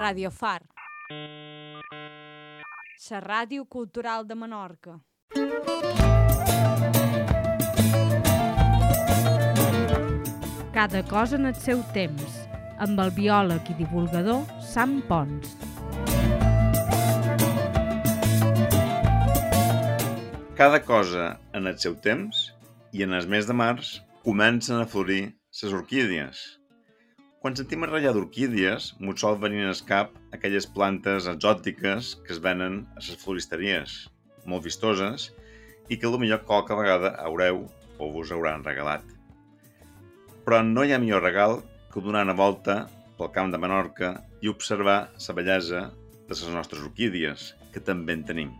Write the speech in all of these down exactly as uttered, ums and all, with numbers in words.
Radio Far, la ràdio cultural de Menorca. Cada cosa en el seu temps, amb el biòleg i divulgador Sam Pons. Cada cosa en el seu temps i en el mes de març comencen a florir les orquídies. Quan sentim a ratllar d'orquídies, mos sol venir al cap aquelles plantes exòtiques que es venen a les floristeries, molt vistoses, i que potser qualque vegada haureu o vos hauran regalat. Però no hi ha millor regal que donar una volta pel camp de Menorca i observar la bellesa de les nostres orquídies, que també en tenim.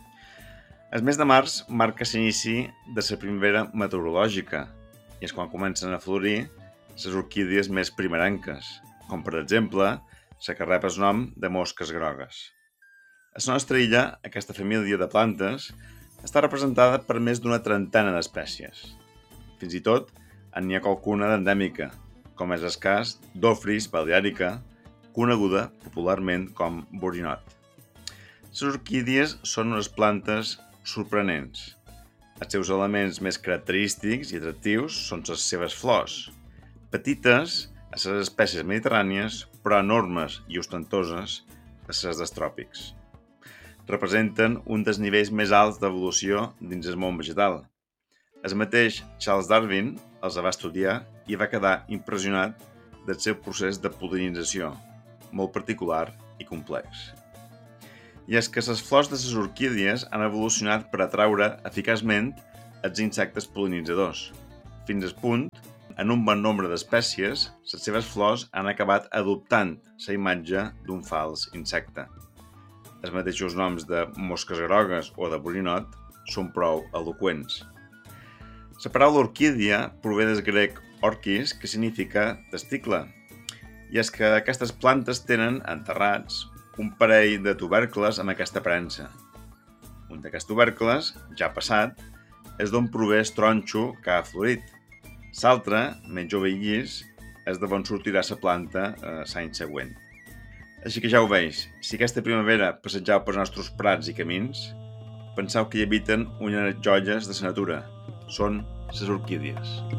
El mes de març marca l'inici de la primavera meteorològica i és quan comencen a florir les orquídies més primerenques, com per exemple la que rep el nom de mosques grogues. A la nostra illa, aquesta família de plantes està representada per més d'una trentena d'espècies. Fins i tot n'hi ha qualcuna d'endèmica, com és el cas d'Ophrys balearica, coneguda popularment com borinot. Les orquídies són unes plantes sorprenents. Els seus elements més característics i atractius són les seves flors, petites a les espècies mediterrànies, però enormes i ostentoses a les dels tròpics. Representen un dels nivells més alts d'evolució dins el món vegetal. El mateix Charles Darwin els va estudiar i va quedar impressionat del seu procés de pol·linització, molt particular i complex. I és que les flors de les orquídies han evolucionat per atraure eficaçment els insectes pol·linitzadors, fins al punt, en un bon nombre d'espècies, les seves flors han acabat adoptant la imatge d'un fals insecte. Els mateixos noms de mosques grogues o de borinot són prou eloqüents. La paraula orquídia prové del grec orkis, que significa testicle, i és que aquestes plantes tenen enterrats un parell de tubercles amb aquesta aparença. Un d'aquests tubercles, ja passat, és d'on prové el tronxo que ha florit. L'altre, menys jove i llis, és de on sortirà la planta eh, l'any següent. Així que ja ho veig, si aquesta primavera passegeu pels nostres prats i camins, penseu que hi habiten unes joies de la natura. Són les orquídies.